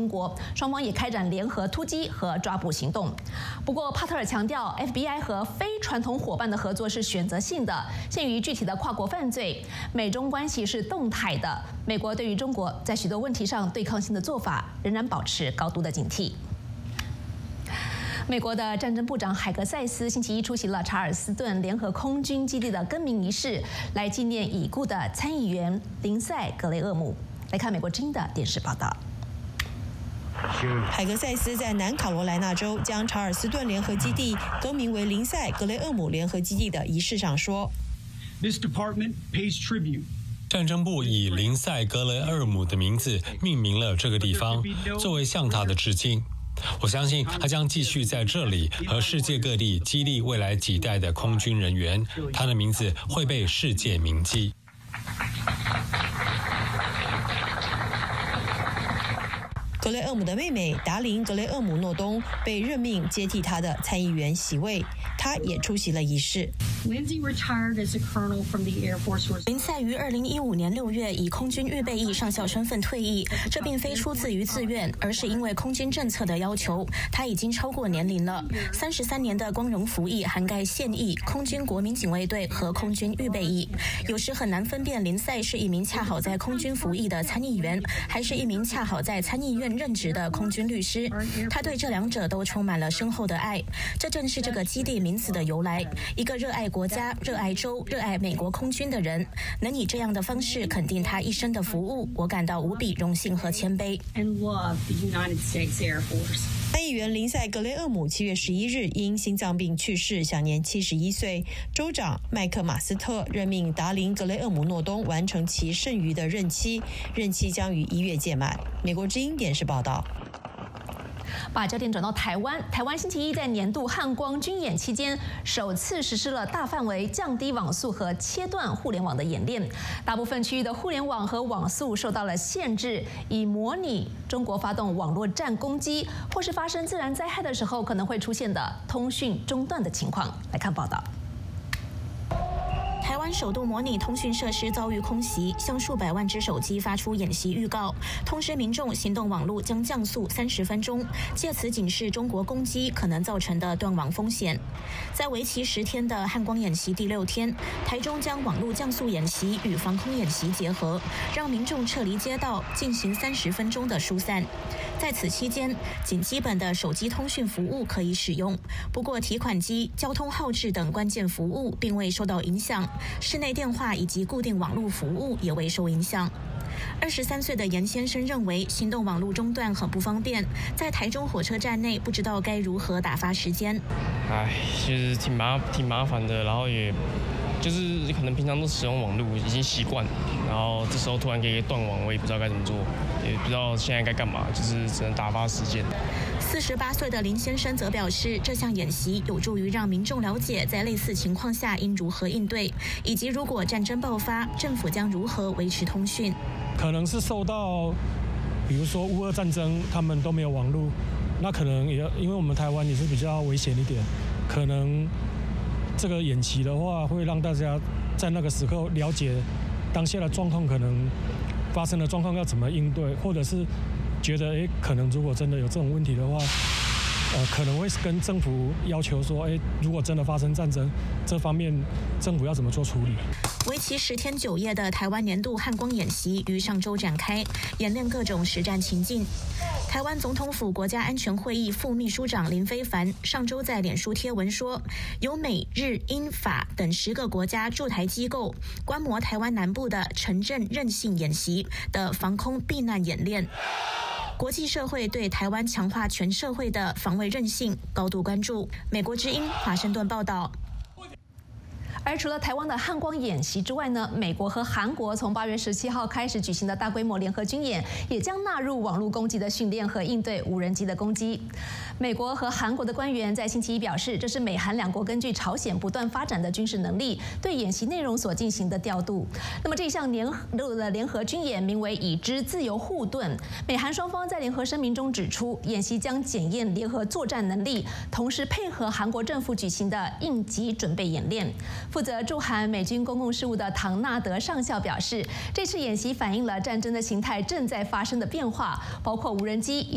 中国，双方也开展联合突击和抓捕行动。不过，帕特尔强调 ，FBI 和非传统伙伴的合作是选择性的，限于具体的跨国犯罪。美中关系是动态的，美国对于中国在许多问题上对抗性的做法仍然保持高度的警惕。美国的战争部长海格塞斯星期一出席了查尔斯顿联合空军基地的更名仪式，来纪念已故的参议员林赛·格雷厄姆。来看美国之音的电视报道。 海格塞斯在南卡罗来纳州将查尔斯顿联合基地更名为林赛·格雷厄姆联合基地的仪式上说 ：“This department pays tribute.” 战争部以林赛·格雷厄姆的名字命名了这个地方，作为向他的致敬。我相信他将继续在这里和世界各地激励未来几代的空军人员，他的名字会被世界铭记。 格雷厄姆的妹妹达琳·格雷厄姆诺东被任命接替他的参议员席位，她也出席了仪式。 林赛于2015年6月以空军预备役上校身份退役，这并非出自于自愿，而是因为空军政策的要求。他已经超过年龄了，33年的光荣服役涵盖现役、空军国民警卫队和空军预备役。有时很难分辨林赛是一名恰好在空军服役的参议员，还是一名恰好在参议院任职的空军律师。他对这两者都充满了深厚的爱，这正是这个基地名词的由来。一个热爱国家、热爱州、热爱美国空军的人，能以这样的方式肯定他一生的服务，我感到无比荣幸和谦卑。 参议员林赛·格雷厄姆7月11日因心脏病去世，享年71岁。州长麦克马斯特任命达琳·格雷厄姆诺东完成其剩余的任期，任期将于1月届满。美国之音电视报道。 把焦点转到台湾，台湾星期一在年度汉光军演期间，首次实施了大范围降低网速和切断互联网的演练。大部分区域的互联网和网速受到了限制，以模拟中国发动网络战攻击，或是发生自然灾害的时候可能会出现的通讯中断的情况。来看报道。 台湾首度模拟通讯设施遭遇空袭，向数百万只手机发出演习预告，通知民众行动网络将降速30分钟，借此警示中国攻击可能造成的断网风险。在为期10天的汉光演习第6天，台中将网络降速演习与防空演习结合，让民众撤离街道，进行30分钟的疏散。在此期间，仅基本的手机通讯服务可以使用，不过提款机、交通号志等关键服务并未受到影响。室内电话以及固定网络服务也未受影响。23岁的严先生认为，行动网络中断很不方便，在台中火车站内不知道该如何打发时间。 其实挺麻烦的，然后也就是可能平常都使用网络已经习惯，然后这时候突然给断网，我也不知道该怎么做，也不知道现在该干嘛，就是只能打发时间。 48岁的林先生则表示，这项演习有助于让民众了解在类似情况下应如何应对，以及如果战争爆发，政府将如何维持通讯。 可能是受到，比如说乌俄战争，他们都没有网络，那可能也因为我们台湾也是比较危险一点，可能这个演习的话，会让大家在那个时刻了解当下的状况，可能发生的状况要怎么应对，或者是觉得可能如果真的有这种问题的话，可能会跟政府要求说，如果真的发生战争，这方面政府要怎么做处理？ 为期10天9夜的台湾年度汉光演习于上周展开，演练各种实战情境。台湾总统府国家安全会议副秘书长林飞帆上周在脸书贴文说，由美、日、英、法等10个国家驻台机构观摩台湾南部的城镇韧性演习的防空避难演练。国际社会对台湾强化全社会的防卫韧性高度关注。美国之音华盛顿报道。 而除了台湾的汉光演习之外呢，美国和韩国从8月17号开始举行的大规模联合军演，也将纳入网络攻击的训练和应对无人机的攻击。美国和韩国的官员在星期一表示，这是美韩两国根据朝鲜不断发展的军事能力，对演习内容所进行的调度。那么这项联合军演名为“已知自由护盾”。美韩双方在联合声明中指出，演习将检验联合作战能力，同时配合韩国政府举行的应急准备演练。负责驻韩美军公共事务的唐纳德上校表示，这次演习反映了战争的形态正在发生的变化，包括无人机